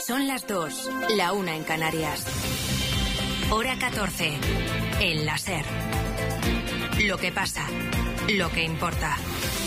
Son las 2, la 1 en Canarias. Hora 14, en la SER. Lo que pasa, lo que importa.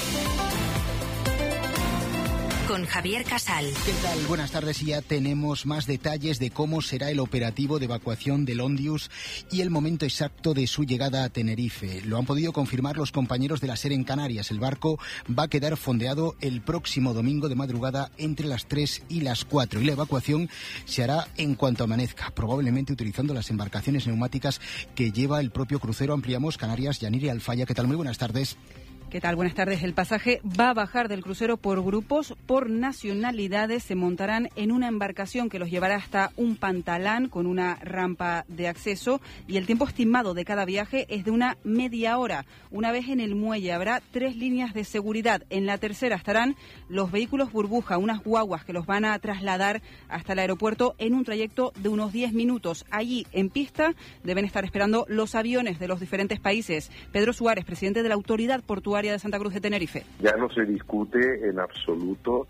Con Javier Casal. ¿Qué tal? Buenas tardes, y ya tenemos más detalles de cómo será el operativo de evacuación del Ondius y el momento exacto de su llegada a Tenerife. Lo han podido confirmar los compañeros de la SER en Canarias. El barco va a quedar fondeado el próximo domingo de madrugada entre las 3 y las 4 y la evacuación se hará en cuanto amanezca, probablemente utilizando las embarcaciones neumáticas que lleva el propio crucero Ampliamos Canarias. Yanire Alfaya, ¿qué tal? Muy buenas tardes. ¿Qué tal? Buenas tardes. El pasaje va a bajar del crucero por grupos, por nacionalidades. Se montarán en una embarcación que los llevará hasta un pantalán con una rampa de acceso, y el tiempo estimado de cada viaje es de una media hora. Una vez en el muelle habrá 3 líneas de seguridad. En la tercera estarán los vehículos burbuja, unas guaguas que los van a trasladar hasta el aeropuerto en un trayecto de unos 10 minutos. Allí, en pista, deben estar esperando los aviones de los diferentes países. Pedro Suárez, presidente de la Autoridad Portuaria de Santa Cruz de Tenerife. Ya no se discute en absoluto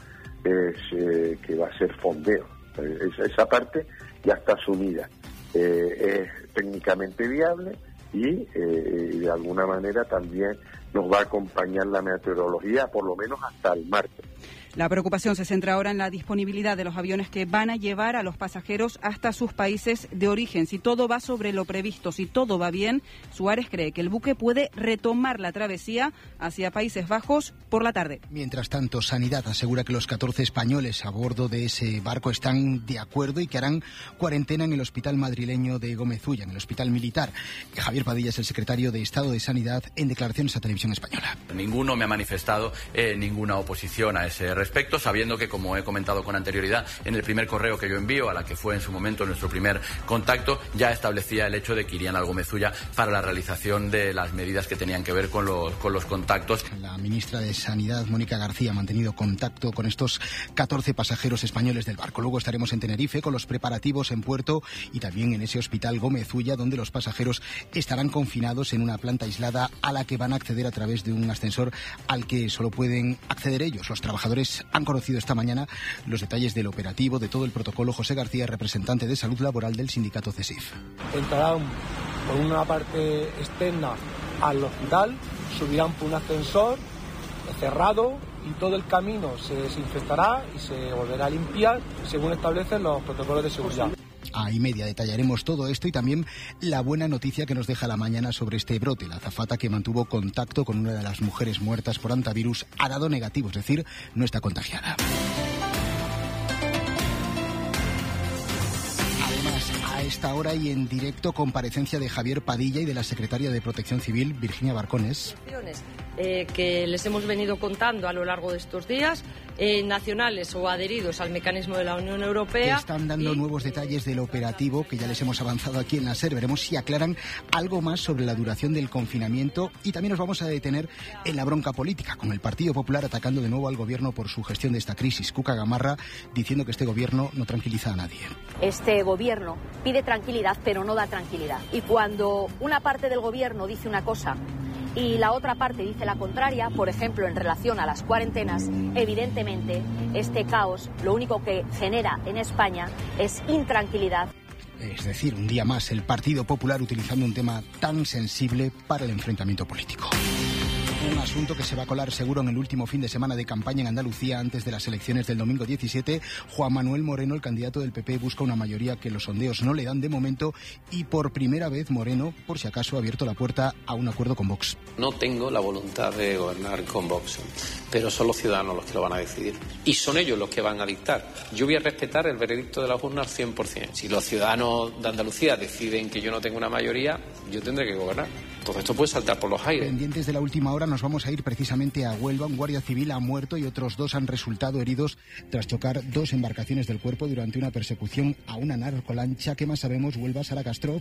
que va a ser fondeo. Esa parte ya está asumida. Es técnicamente viable y de alguna manera también nos va a acompañar la meteorología por lo menos hasta el martes. La preocupación se centra ahora en la disponibilidad de los aviones que van a llevar a los pasajeros hasta sus países de origen. Si todo va sobre lo previsto, si todo va bien, Suárez cree que el buque puede retomar la travesía hacia Países Bajos por la tarde. Mientras tanto, Sanidad asegura que los 14 españoles a bordo de ese barco están de acuerdo y que harán cuarentena en el hospital madrileño de Gómez Ulla, en el hospital militar. Javier Padilla es el secretario de Estado de Sanidad en declaraciones a Televisión Española. Ninguno me ha manifestado ninguna oposición a ese respecto, sabiendo que, como he comentado con anterioridad, en el primer correo que yo envío, a la que fue en su momento nuestro primer contacto, ya establecía el hecho de que irían al Gómez Ulla para la realización de las medidas que tenían que ver con los contactos. La ministra de Sanidad, Mónica García, ha mantenido contacto con estos 14 pasajeros españoles del barco. Luego estaremos en Tenerife con los preparativos en puerto y también en ese hospital Gómez Ulla, donde los pasajeros estarán confinados en una planta aislada a la que van a acceder a través de un ascensor al que solo pueden acceder ellos. Los trabajadores han conocido esta mañana los detalles del operativo, de todo el protocolo. José García, representante de Salud Laboral del sindicato CESIF. Entrarán por una parte externa al hospital, subirán por un ascensor cerrado y todo el camino se desinfectará y se volverá a limpiar según establecen los protocolos de seguridad. A y media detallaremos todo esto y también la buena noticia que nos deja la mañana sobre este brote. La azafata que mantuvo contacto con una de las mujeres muertas por hantavirus ha dado negativo, es decir, no está contagiada. Además, a esta hora y en directo, comparecencia de Javier Padilla y de la secretaria de Protección Civil, Virginia Barcones. Que les hemos venido contando a lo largo de estos días, nacionales o adheridos al mecanismo de la Unión Europea. Que están dando nuevos detalles del operativo que ya les hemos avanzado aquí en la SER. Veremos si aclaran algo más sobre la duración del confinamiento y también nos vamos a detener en la bronca política, con el Partido Popular atacando de nuevo al gobierno por su gestión de esta crisis. Cuca Gamarra diciendo que este gobierno no tranquiliza a nadie. Este gobierno pide tranquilidad, pero no da tranquilidad. Y cuando una parte del gobierno dice una cosa y la otra parte dice la contraria, por ejemplo, en relación a las cuarentenas, evidentemente este caos lo único que genera en España es intranquilidad. Es decir, un día más el Partido Popular utilizando un tema tan sensible para el enfrentamiento político. Un asunto que se va a colar seguro en el último fin de semana de campaña en Andalucía antes de las elecciones del domingo 17. Juan Manuel Moreno, el candidato del PP, busca una mayoría que los sondeos no le dan de momento y por primera vez Moreno, por si acaso, ha abierto la puerta a un acuerdo con Vox. No tengo la voluntad de gobernar con Vox, pero son los ciudadanos los que lo van a decidir y son ellos los que van a dictar. Yo voy a respetar el veredicto de las urnas 100%. Si los ciudadanos de Andalucía deciden que yo no tengo una mayoría, yo tendré que gobernar. Todo esto puede saltar por los aires. Pendientes de la última hora, nos vamos a ir precisamente a Huelva. Un guardia civil ha muerto y otros 2 han resultado heridos tras chocar 2 embarcaciones del cuerpo durante una persecución a una narcolancha. ¿Qué más sabemos? Huelva, Sara Castro.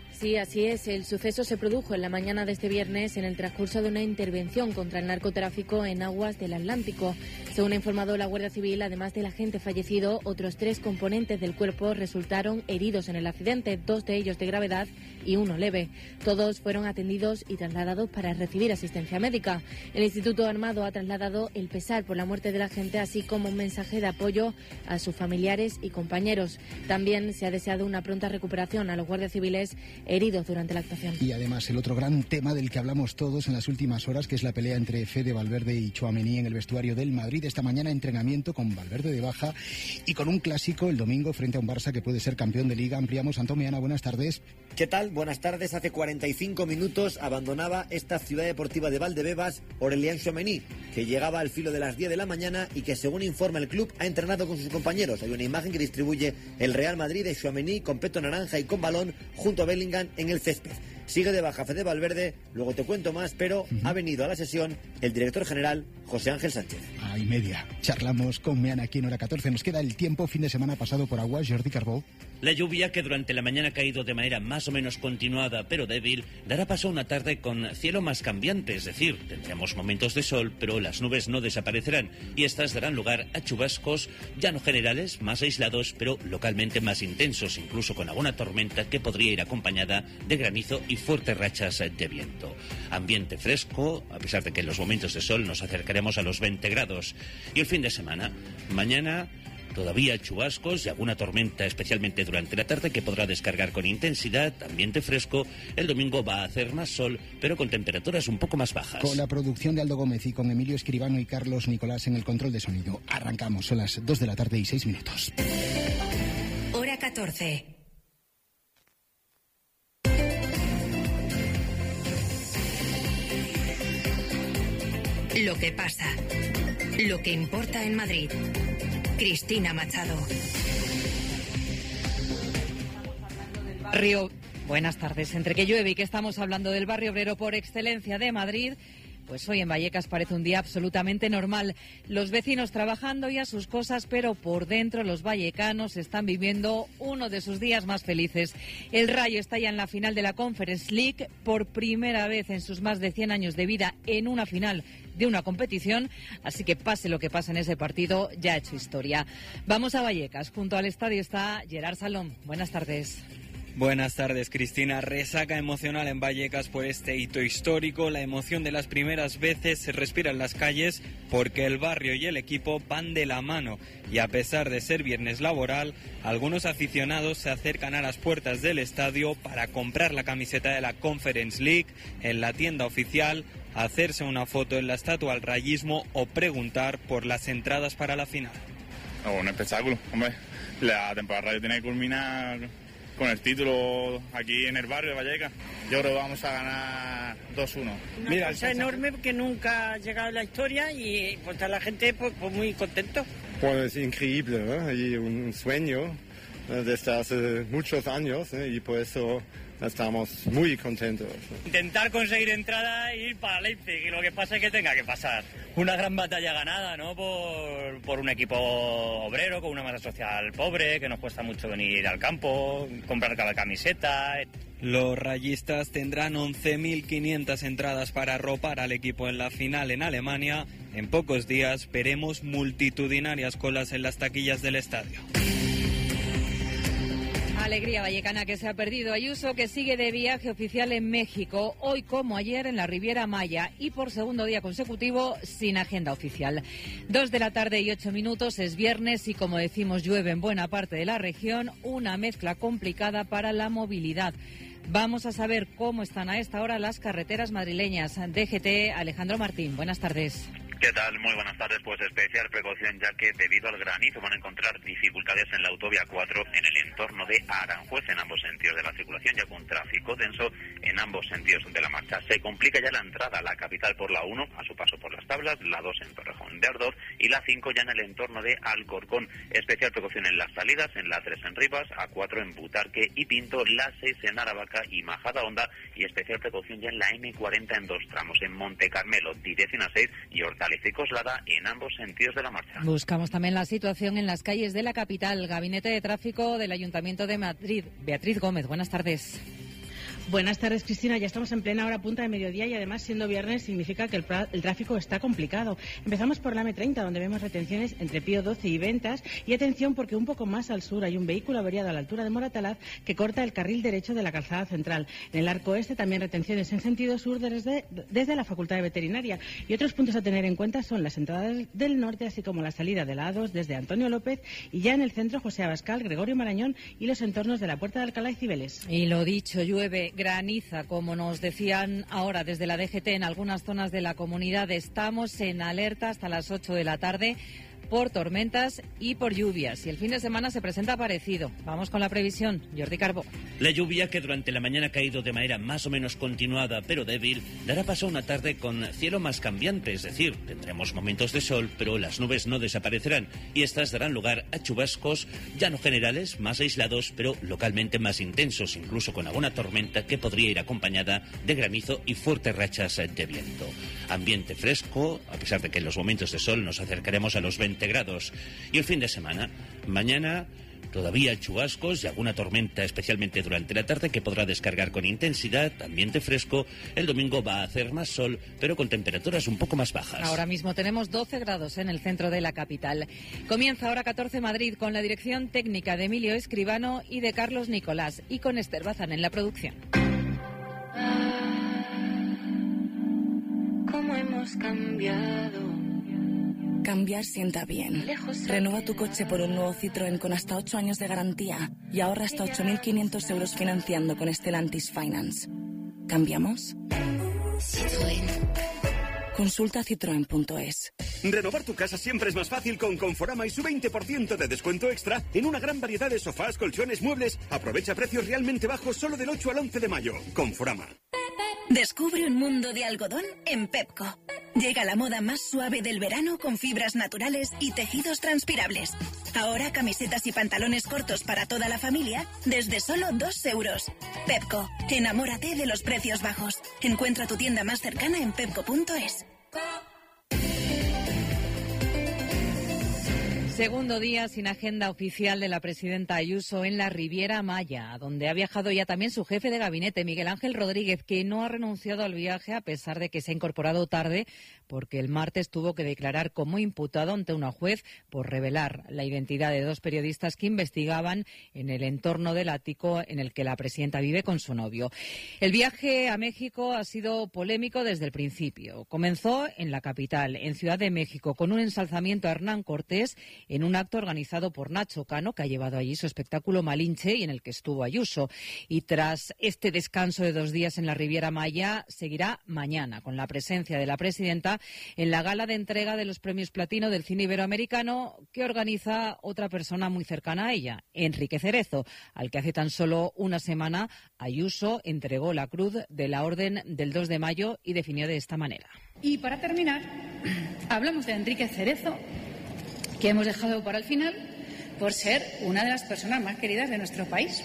Sí, así es. El suceso se produjo en la mañana de este viernes en el transcurso de una intervención contra el narcotráfico en aguas del Atlántico. Según ha informado la Guardia Civil, además del agente fallecido, otros 3 componentes del cuerpo resultaron heridos en el accidente, 2 de ellos de gravedad y 1 leve. Todos fueron atendidos y trasladados para recibir asistencia médica. El Instituto Armado ha trasladado el pesar por la muerte del agente, así como un mensaje de apoyo a sus familiares y compañeros. También se ha deseado una pronta recuperación a los guardias civiles heridos durante la actuación. Y además el otro gran tema del que hablamos todos en las últimas horas, que es la pelea entre Fede Valverde y Tchouaméni en el vestuario del Madrid. Esta mañana entrenamiento con Valverde de baja y con un clásico el domingo frente a un Barça que puede ser campeón de Liga. Ampliamos. Antón Meana, buenas tardes. ¿Qué tal? Buenas tardes. Hace 45 minutos abandonaba esta ciudad deportiva de Valdebebas Aurélien Tchouaméni, que llegaba al filo de las 10 de la mañana y que, según informa el club, ha entrenado con sus compañeros. Hay una imagen que distribuye el Real Madrid de Tchouaméni con peto naranja y con balón junto a Bellingham en el césped. Sigue de baja Fede Valverde, luego te cuento más, pero ha venido a la sesión el director general José Ángel Sánchez. A y media. Charlamos con Meana aquí en Hora 14. Nos queda el tiempo, fin de semana pasado por agua. Jordi Carbó. La lluvia, que durante la mañana ha caído de manera más o menos continuada pero débil, dará paso a una tarde con cielo más cambiante, es decir, tendremos momentos de sol, pero las nubes no desaparecerán y estas darán lugar a chubascos ya no generales, más aislados, pero localmente más intensos, incluso con alguna tormenta que podría ir acompañada de granizo y fuertes rachas de viento. Ambiente fresco, a pesar de que en los momentos de sol nos acercaremos a los 20 grados. Y el fin de semana, mañana todavía chubascos y alguna tormenta, especialmente durante la tarde, que podrá descargar con intensidad, ambiente fresco. El domingo va a hacer más sol, pero con temperaturas un poco más bajas. Con la producción de Aldo Gómez y con Emilio Escribano y Carlos Nicolás en el control de sonido. Arrancamos, son las 2 de la tarde y 6 minutos. Hora 14. Lo que pasa. Lo que importa en Madrid. Cristina Machado. Buenas tardes. Entre que llueve y que estamos hablando del barrio obrero por excelencia de Madrid, pues hoy en Vallecas parece un día absolutamente normal. Los vecinos trabajando y a sus cosas, pero por dentro los vallecanos están viviendo uno de sus días más felices. El Rayo está ya en la final de la Conference League, por primera vez en sus más de 100 años de vida en una final de una competición, así que pase lo que pase en ese partido, ya ha hecho historia. Vamos a Vallecas. Junto al estadio está Gerard Salom. Buenas tardes. Buenas tardes, Cristina. Resaca emocional en Vallecas por este hito histórico. La emoción de las primeras veces se respira en las calles porque el barrio y el equipo van de la mano. Y a pesar de ser viernes laboral, algunos aficionados se acercan a las puertas del estadio para comprar la camiseta de la Conference League en la tienda oficial, hacerse una foto en la estatua al rayismo o preguntar por las entradas para la final. Un espectáculo, hombre. La temporada Radio tiene que culminar con el título aquí en el barrio de Vallecas. Yo creo que vamos a ganar 2-1. Mira, es enorme porque nunca ha llegado en la historia y pues está la gente pues muy contento. Pues es increíble, ¿no? Y un sueño desde hace muchos años, ¿eh? Y por eso estamos muy contentos. Intentar conseguir entrada e ir para Leipzig, y lo que pasa es que tenga que pasar. Una gran batalla ganada, ¿no? Por un equipo obrero con una masa social pobre, que nos cuesta mucho venir al campo, comprar cada camiseta. Los rayistas tendrán 11.500 entradas para arropar al equipo en la final en Alemania. En pocos días veremos multitudinarias colas en las taquillas del estadio. Alegría vallecana que se ha perdido. Ayuso, que sigue de viaje oficial en México, hoy como ayer en la Riviera Maya, y por segundo día consecutivo sin agenda oficial. 2 de la tarde y 8 minutos, es viernes y, como decimos, llueve en buena parte de la región, una mezcla complicada para la movilidad. Vamos a saber cómo están a esta hora las carreteras madrileñas. DGT, Alejandro Martín, buenas tardes. ¿Qué tal? Muy buenas tardes. Pues especial precaución, ya que debido al granizo van a encontrar dificultades en la autovía 4 en el entorno de Aranjuez en ambos sentidos de la circulación, ya con tráfico denso en ambos sentidos de la marcha. Se complica ya la entrada a la capital por la 1 a su paso por las Tablas, la 2 en Torrejón de Ardoz y la 5 ya en el entorno de Alcorcón. Especial precaución en las salidas, en la 3 en Rivas, A4 en Butarque y Pinto, la 6 en Aravaca y Majadahonda, y especial precaución ya en la M40 en 2 tramos, en Monte Carmelo, Dirección 6 y Hortaleza y Coslada en ambos sentidos de la marcha. Buscamos también la situación en las calles de la capital. Gabinete de Tráfico del Ayuntamiento de Madrid. Beatriz Gómez, buenas tardes. Buenas tardes, Cristina. Ya estamos en plena hora punta de mediodía y además, siendo viernes, significa que el tráfico está complicado. Empezamos por la M30, donde vemos retenciones entre Pío XII y Ventas. Y atención, porque un poco más al sur hay un vehículo averiado a la altura de Moratalaz que corta el carril derecho de la calzada central. En el arco este también retenciones en sentido sur desde la Facultad de Veterinaria. Y otros puntos a tener en cuenta son las entradas del norte, así como la salida de la A2 desde Antonio López y ya en el centro José Abascal, Gregorio Marañón y los entornos de la Puerta de Alcalá y Cibeles. Y lo dicho, llueve, graniza, como nos decían ahora desde la DGT en algunas zonas de la comunidad. Estamos en alerta hasta las 8 de la tarde por tormentas y por lluvias. Y el fin de semana se presenta parecido. Vamos con la previsión. Jordi Carbó. La lluvia, que durante la mañana ha caído de manera más o menos continuada pero débil, dará paso a una tarde con cielo más cambiante, es decir, tendremos momentos de sol, pero las nubes no desaparecerán y estas darán lugar a chubascos ya no generales, más aislados, pero localmente más intensos, incluso con alguna tormenta que podría ir acompañada de granizo y fuertes rachas de viento. Ambiente fresco, a pesar de que en los momentos de sol nos acercaremos a los 20 grados. Y el fin de semana, mañana todavía chubascos y alguna tormenta, especialmente durante la tarde, que podrá descargar con intensidad, ambiente fresco. El domingo va a hacer más sol, pero con temperaturas un poco más bajas. Ahora mismo tenemos 12 grados en el centro de la capital. Comienza Hora 14 Madrid con la dirección técnica de Emilio Escribano y de Carlos Nicolás, y con Esther Bazán en la producción. ¿Cómo hemos cambiado? Cambiar sienta bien. Renueva tu coche por un nuevo Citroën con hasta 8 años de garantía y ahorra hasta 8.500 euros financiando con Stellantis Finance. ¿Cambiamos? Citroën. Consulta citroen.es. Renovar tu casa siempre es más fácil con Conforama y su 20% de descuento extra en una gran variedad de sofás, colchones, muebles. Aprovecha precios realmente bajos solo del 8 al 11 de mayo. Conforama. Descubre un mundo de algodón en Pepco. Llega la moda más suave del verano con fibras naturales y tejidos transpirables. Ahora camisetas y pantalones cortos para toda la familia desde solo 2 euros. Pepco, enamórate de los precios bajos. Encuentra tu tienda más cercana en pepco.es. Segundo día sin agenda oficial de la presidenta Ayuso en la Riviera Maya, donde ha viajado ya también su jefe de gabinete, Miguel Ángel Rodríguez, que no ha renunciado al viaje a pesar de que se ha incorporado tarde, porque el martes tuvo que declarar como imputado ante una juez por revelar la identidad de 2 periodistas que investigaban en el entorno del ático en el que la presidenta vive con su novio. El viaje a México ha sido polémico desde el principio. Comenzó en la capital, en Ciudad de México, con un ensalzamiento a Hernán Cortés en un acto organizado por Nacho Cano, que ha llevado allí su espectáculo Malinche y en el que estuvo Ayuso. Y tras este descanso de 2 días en la Riviera Maya, seguirá mañana con la presencia de la presidenta en la gala de entrega de los premios Platino del cine iberoamericano, que organiza otra persona muy cercana a ella, Enrique Cerezo, al que hace tan solo una semana Ayuso entregó la cruz de la Orden del 2 de mayo y definió de esta manera. Y para terminar, hablamos de Enrique Cerezo, que hemos dejado para el final por ser una de las personas más queridas de nuestro país.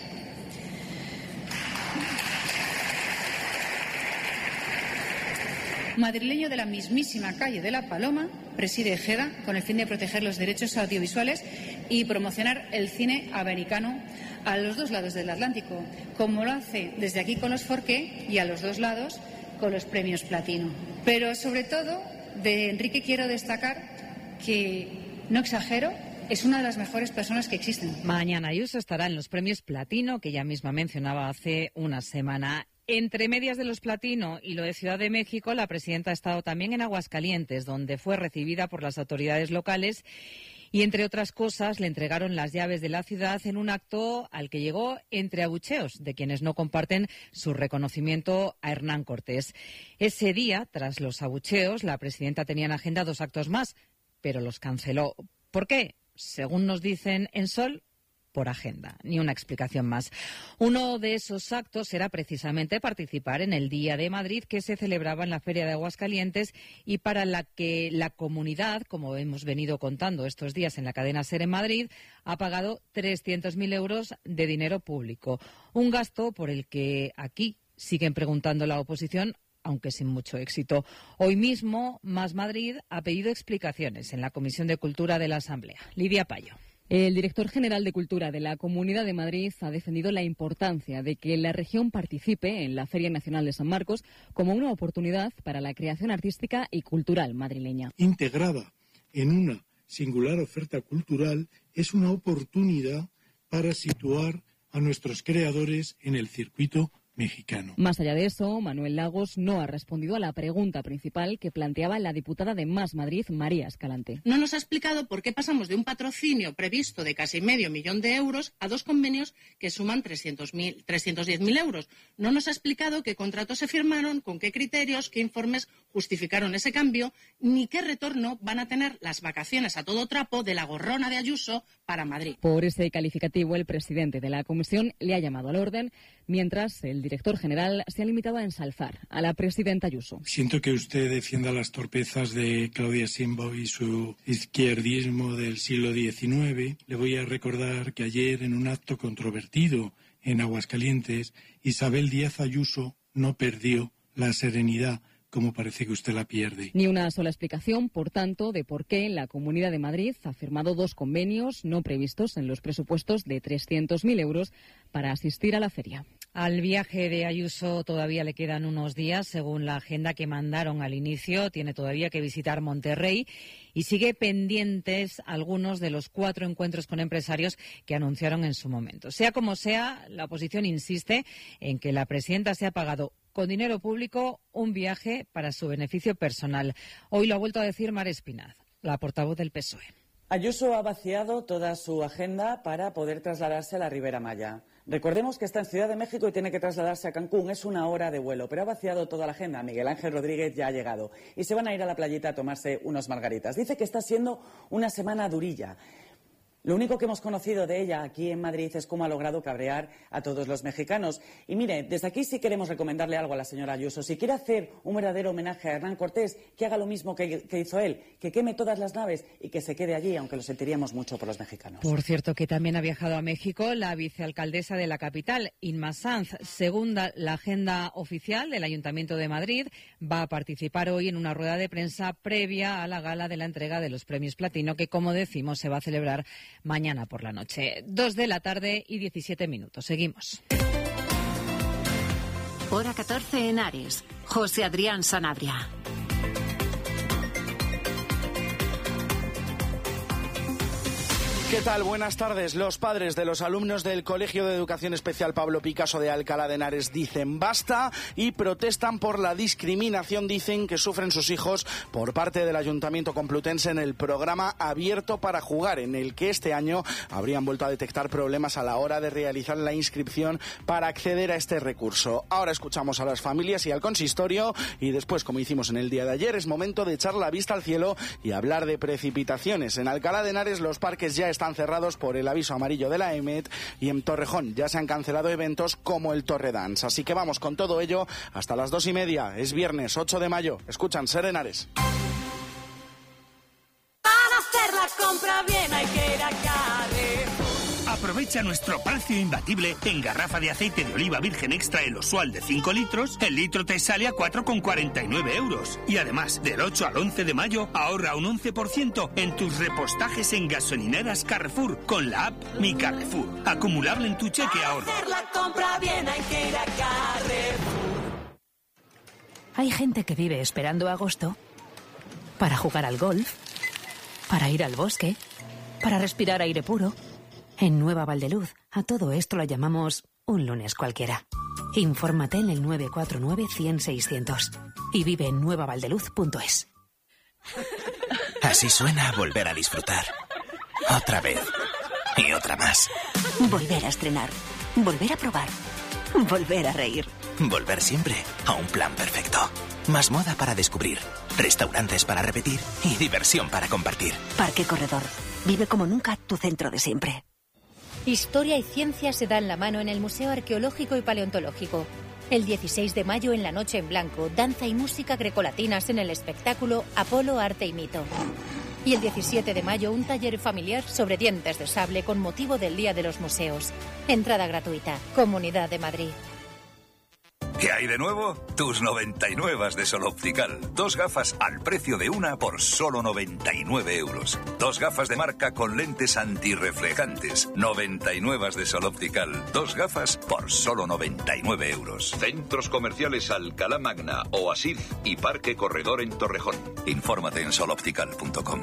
Madrileño de la mismísima calle de La Paloma, preside GEDA con el fin de proteger los derechos audiovisuales y promocionar el cine americano a los 2 lados del Atlántico, como lo hace desde aquí con los Forqué y a los 2 lados con los premios Platino. Pero sobre todo de Enrique quiero destacar que, no exagero, es una de las mejores personas que existen. Mañana Ayuso estará en los premios Platino, que ella misma mencionaba hace una semana. Entre medias de los Platino y lo de Ciudad de México, la presidenta ha estado también en Aguascalientes, donde fue recibida por las autoridades locales y, entre otras cosas, le entregaron las llaves de la ciudad en un acto al que llegó entre abucheos de quienes no comparten su reconocimiento a Hernán Cortés. Ese día, tras los abucheos, la presidenta tenía en agenda 2 actos más, pero los canceló. ¿Por qué? Según nos dicen en Sol, por agenda, ni una explicación más. Uno de esos actos era precisamente participar en el Día de Madrid, que se celebraba en la Feria de Aguascalientes y para la que la comunidad, como hemos venido contando estos días en la cadena SER en Madrid, ha pagado 300.000 euros de dinero público. Un gasto por el que aquí siguen preguntando la oposición, aunque sin mucho éxito. Hoy mismo, Más Madrid ha pedido explicaciones en la Comisión de Cultura de la Asamblea. Lidia Payo. El director general de Cultura de la Comunidad de Madrid ha defendido la importancia de que la región participe en la Feria Nacional de San Marcos como una oportunidad para la creación artística y cultural madrileña. Integrada en una singular oferta cultural, es una oportunidad para situar a nuestros creadores en el circuito mexicano. Más allá de eso, Manuel Lagos no ha respondido a la pregunta principal que planteaba la diputada de Más Madrid, María Escalante. No nos ha explicado por qué pasamos de un patrocinio previsto de casi medio millón de euros a 2 convenios que suman 310.000 euros. No nos ha explicado qué contratos se firmaron, con qué criterios, qué informes justificaron ese cambio, ni qué retorno van a tener las vacaciones a todo trapo de la gorrona de Ayuso para Madrid. Por ese calificativo, el presidente de la comisión le ha llamado al orden, mientras el director general se ha limitado a ensalzar a la presidenta Ayuso. Siento que usted defienda las torpezas de Claudia Sheinbaum y su izquierdismo del siglo XIX. Le voy a recordar que ayer, en un acto controvertido en Aguascalientes, Isabel Díaz Ayuso no perdió la serenidad como parece que usted la pierde. Ni una sola explicación, por tanto, de por qué la Comunidad de Madrid ha firmado 2 convenios no previstos en los presupuestos de 300.000 euros para asistir a la feria. Al viaje de Ayuso todavía le quedan unos días, según la agenda que mandaron al inicio. Tiene todavía que visitar Monterrey y sigue pendientes algunos de los 4 encuentros con empresarios que anunciaron en su momento. Sea como sea, la oposición insiste en que la presidenta se ha pagado con dinero público un viaje para su beneficio personal. Hoy lo ha vuelto a decir Mar Espinaz, la portavoz del PSOE. Ayuso ha vaciado toda su agenda para poder trasladarse a la Ribera Maya. Recordemos que está en Ciudad de México y tiene que trasladarse a Cancún. Es 1 hora de vuelo, pero ha vaciado toda la agenda. Miguel Ángel Rodríguez ya ha llegado y se van a ir a la playita a tomarse unos margaritas. Dice que está siendo una semana durilla. Lo único que hemos conocido de ella aquí en Madrid es cómo ha logrado cabrear a todos los mexicanos. Y mire, desde aquí sí queremos recomendarle algo a la señora Ayuso. Si quiere hacer un verdadero homenaje a Hernán Cortés, que haga lo mismo que hizo él, que queme todas las naves y que se quede allí, aunque lo sentiríamos mucho por los mexicanos. Por cierto, que también ha viajado a México la vicealcaldesa de la capital, Inma Sanz. Según la agenda oficial del Ayuntamiento de Madrid, va a participar hoy en una rueda de prensa previa a la gala de la entrega de los premios Platino, que, como decimos, se va a celebrar mañana por la noche. 2 de la tarde y 17 minutos. Seguimos. Hora 14 en Ares. José Adrián Sanabria. ¿Qué tal? Buenas tardes. Los padres de los alumnos del Colegio de Educación Especial Pablo Picasso de Alcalá de Henares dicen basta y protestan por la discriminación, dicen, que sufren sus hijos por parte del Ayuntamiento Complutense en el programa Abierto para Jugar, en el que este año habrían vuelto a detectar problemas a la hora de realizar la inscripción para acceder a este recurso. Ahora escuchamos a las familias y al consistorio y después, como hicimos en el día de ayer, es momento de echar la vista al cielo y hablar de precipitaciones. En Alcalá de Henares los parques ya están cerrados por el aviso amarillo de la EMET y en Torrejón ya se han cancelado eventos como el Torre Dance. Así que vamos con todo ello hasta las 2:30. Es viernes 8 de mayo. Escuchan Ser Henares. Para hacer la compra bien hay que ir a Carrefour. Aprovecha nuestro precio imbatible en garrafa de aceite de oliva virgen extra el Osual de 5 litros. El litro te sale a 4,49 euros. Y además, del 8 al 11 de mayo, ahorra un 11% en tus repostajes en gasolineras Carrefour con la app Mi Carrefour. Acumulable en tu cheque ahorro. Para hacer la compra bien hay que ir a Carrefour. Hay gente que vive esperando agosto para jugar al golf, para ir al bosque, para respirar aire puro. En Nueva Valdeluz, a todo esto lo llamamos un lunes cualquiera. Infórmate en el 949-100-600 y vive en nuevavaldeluz.es. Así suena volver a disfrutar. Otra vez. Y otra más. Volver a estrenar. Volver a probar. Volver a reír. Volver siempre a un plan perfecto. Más moda para descubrir, restaurantes para repetir y diversión para compartir. Parque Corredor. Vive como nunca tu centro de siempre. Historia y ciencia se dan la mano en el Museo Arqueológico y Paleontológico. El 16 de mayo, en la Noche en Blanco, danza y música grecolatinas en el espectáculo Apolo, Arte y Mito. Y el 17 de mayo, un taller familiar sobre dientes de sable con motivo del Día de los Museos. Entrada gratuita. Comunidad de Madrid. ¿Qué hay de nuevo? Tus 99 de Sol Optical. 2 gafas al precio de una por solo 99 euros. 2 gafas de marca con lentes antirreflejantes. 99 de Sol Optical. 2 gafas por solo 99 euros. Centros comerciales Alcalá Magna, Oasis y Parque Corredor en Torrejón. Infórmate en soloptical.com.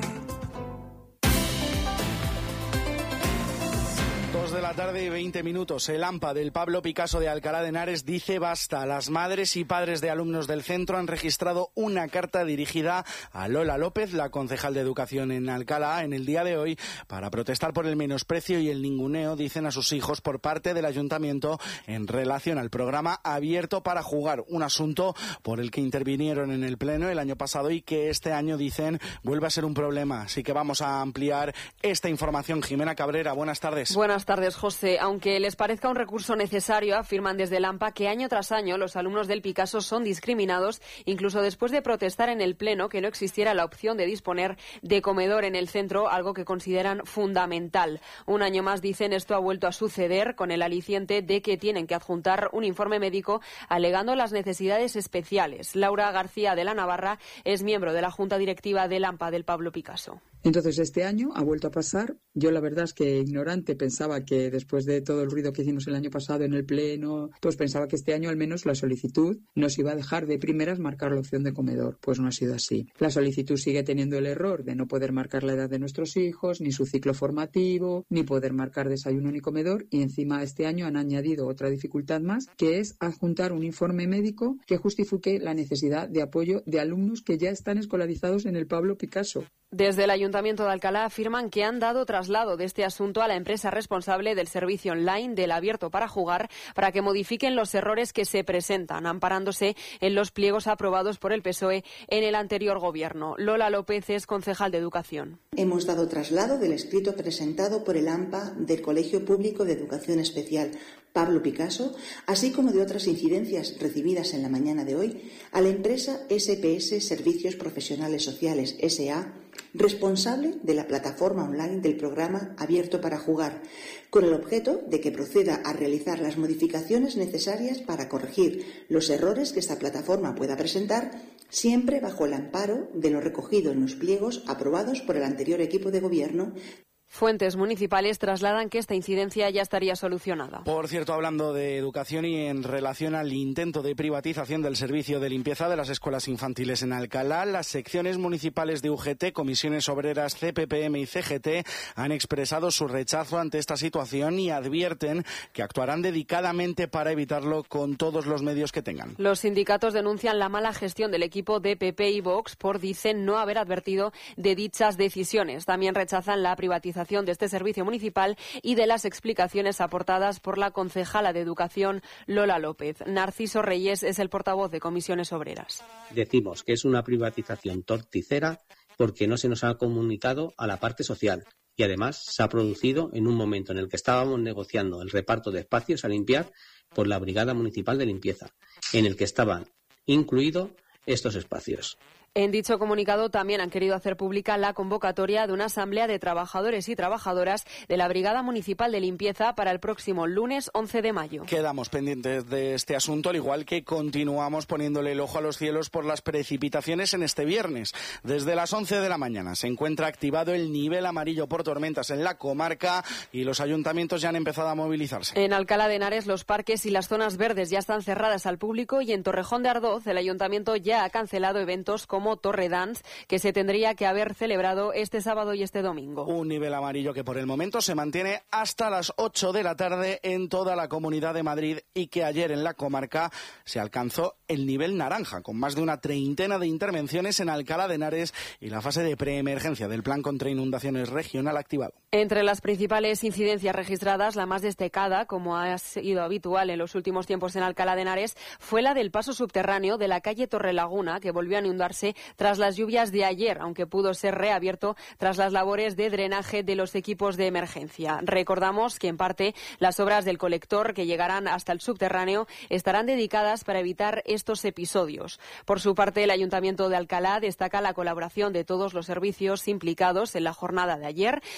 2 de la tarde y 20 minutos. El AMPA del Pablo Picasso de Alcalá de Henares dice basta. Las madres y padres de alumnos del centro han registrado una carta dirigida a Lola López, la concejal de Educación en Alcalá, en el día de hoy, para protestar por el menosprecio y el ninguneo, dicen, a sus hijos por parte del ayuntamiento en relación al programa Abierto para Jugar, un asunto por el que intervinieron en el Pleno el año pasado y que este año, dicen, vuelve a ser un problema. Así que vamos a ampliar esta información. Jimena Cabrera, buenas tardes. Buenas tardes, José. Aunque les parezca un recurso necesario, afirman desde el AMPA que año tras año los alumnos del Picasso son discriminados, incluso después de protestar en el Pleno que no existiera la opción de disponer de comedor en el centro, algo que consideran fundamental. Un año más, dicen, esto ha vuelto a suceder con el aliciente de que tienen que adjuntar un informe médico alegando las necesidades especiales. Laura García de la Navarra es miembro de la Junta Directiva del AMPA del Pablo Picasso. Entonces, este año ha vuelto a pasar. Yo, la verdad es que ignorante, pensaba que después de todo el ruido que hicimos el año pasado en el Pleno, pues pensaba que este año al menos la solicitud nos iba a dejar de primeras marcar la opción de comedor. Pues no ha sido así. La solicitud sigue teniendo el error de no poder marcar la edad de nuestros hijos, ni su ciclo formativo, ni poder marcar desayuno ni comedor. Y encima este año han añadido otra dificultad más, que es adjuntar un informe médico que justifique la necesidad de apoyo de alumnos que ya están escolarizados en el Pablo Picasso. Desde el Ayuntamiento de Alcalá afirman que han dado traslado de este asunto a la empresa responsable del servicio online del Abierto para Jugar para que modifiquen los errores que se presentan, amparándose en los pliegos aprobados por el PSOE en el anterior gobierno. Lola López es concejal de Educación. Hemos dado traslado del escrito presentado por el AMPA del Colegio Público de Educación Especial Pablo Picasso, así como de otras incidencias recibidas en la mañana de hoy, a la empresa SPS Servicios Profesionales Sociales S.A., responsable de la plataforma online del programa Abierto para Jugar, con el objeto de que proceda a realizar las modificaciones necesarias para corregir los errores que esta plataforma pueda presentar, siempre bajo el amparo de lo recogido en los pliegos aprobados por el anterior equipo de gobierno. Fuentes municipales trasladan que esta incidencia ya estaría solucionada. Por cierto, hablando de educación y en relación al intento de privatización del servicio de limpieza de las escuelas infantiles en Alcalá, las secciones municipales de UGT, Comisiones Obreras, CPPM y CGT han expresado su rechazo ante esta situación y advierten que actuarán dedicadamente para evitarlo con todos los medios que tengan. Los sindicatos denuncian la mala gestión del equipo de PP y Vox por, dicen, no haber advertido de dichas decisiones. También rechazan la privatización de este servicio municipal y de las explicaciones aportadas por la concejala de Educación, Lola López. Narciso Reyes es el portavoz de Comisiones Obreras. Decimos que es una privatización torticera porque no se nos ha comunicado a la parte social y además se ha producido en un momento en el que estábamos negociando el reparto de espacios a limpiar por la Brigada Municipal de Limpieza, en el que estaban incluidos estos espacios. En dicho comunicado también han querido hacer pública la convocatoria de una asamblea de trabajadores y trabajadoras de la Brigada Municipal de Limpieza para el próximo lunes 11 de mayo. Quedamos pendientes de este asunto, al igual que continuamos poniéndole el ojo a los cielos por las precipitaciones en este viernes. Desde las 11 de la mañana se encuentra activado el nivel amarillo por tormentas en la comarca y los ayuntamientos ya han empezado a movilizarse. En Alcalá de Henares los parques y las zonas verdes ya están cerradas al público y en Torrejón de Ardoz el ayuntamiento ya ha cancelado eventos como Torre Dance, que se tendría que haber celebrado este sábado y este domingo. Un nivel amarillo que por el momento se mantiene hasta las 8 de la tarde en toda la Comunidad de Madrid y que ayer en la comarca se alcanzó el nivel naranja, con más de una treintena de intervenciones en Alcalá de Henares y la fase de preemergencia del Plan contra Inundaciones Regional activado. Entre las principales incidencias registradas, la más destacada, como ha sido habitual en los últimos tiempos en Alcalá de Henares, fue la del paso subterráneo de la calle Torrelaguna, que volvió a inundarse tras las lluvias de ayer, aunque pudo ser reabierto tras las labores de drenaje de los equipos de emergencia. Recordamos que, en parte, las obras del colector que llegarán hasta el subterráneo estarán dedicadas para evitar estos episodios. Por su parte, el Ayuntamiento de Alcalá destaca la colaboración de todos los servicios implicados en la jornada de ayer, que se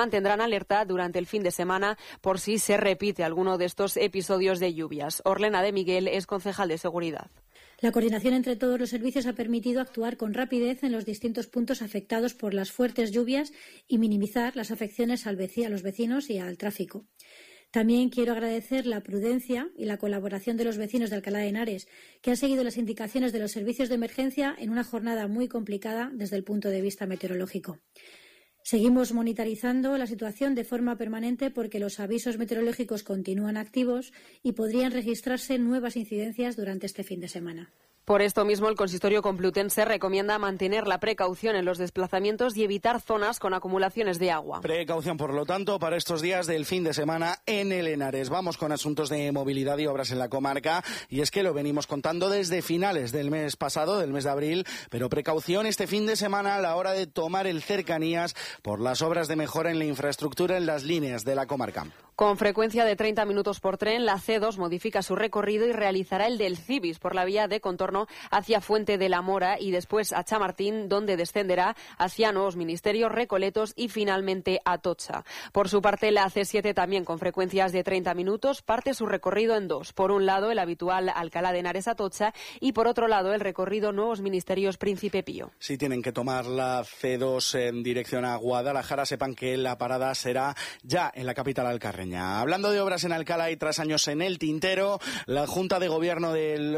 mantendrán alerta durante el fin de semana por si se repite alguno de estos episodios de lluvias. Orlena de Miguel es concejal de seguridad. La coordinación entre todos los servicios ha permitido actuar con rapidez en los distintos puntos afectados por las fuertes lluvias y minimizar las afecciones a los vecinos y al tráfico. También quiero agradecer la prudencia y la colaboración de los vecinos de Alcalá de Henares, que han seguido las indicaciones de los servicios de emergencia en una jornada muy complicada desde el punto de vista meteorológico. Seguimos monitorizando la situación de forma permanente porque los avisos meteorológicos continúan activos y podrían registrarse nuevas incidencias durante este fin de semana. Por esto mismo, el consistorio complutense recomienda mantener la precaución en los desplazamientos y evitar zonas con acumulaciones de agua. Precaución, por lo tanto, para estos días del fin de semana en el Henares. Vamos con asuntos de movilidad y obras en la comarca, y es que lo venimos contando desde finales del mes pasado, del mes de abril, pero precaución este fin de semana a la hora de tomar el Cercanías por las obras de mejora en la infraestructura en las líneas de la comarca. Con frecuencia de 30 minutos por tren, la C2 modifica su recorrido y realizará el del Cibis por la vía de contorno hacia Fuente de la Mora y después a Chamartín, donde descenderá hacia Nuevos Ministerios, Recoletos y finalmente Atocha. Por su parte, la C7 también con frecuencias de 30 minutos parte su recorrido en dos. Por un lado, el habitual Alcalá de Henares Atocha y por otro lado, el recorrido Nuevos Ministerios Príncipe Pío. Si tienen que tomar la C2 en dirección a Guadalajara, sepan que la parada será ya en la capital alcarreña. Hablando de obras en Alcalá y tras años en el tintero, la Junta de Gobierno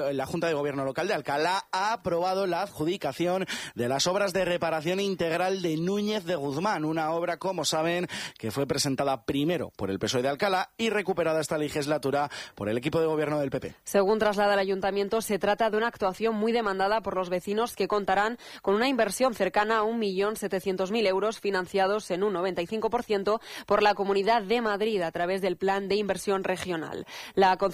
local de Alcalá ha aprobado la adjudicación de las obras de reparación integral de Núñez de Guzmán, una obra, como saben, que fue presentada primero por el PSOE de Alcalá y recuperada esta legislatura por el equipo de gobierno del PP. Según traslada el ayuntamiento, se trata de una actuación muy demandada por los vecinos que contarán con una inversión cercana a 1.700.000 euros financiados en un 95% por la Comunidad de Madrid a través del Plan de Inversión Regional. La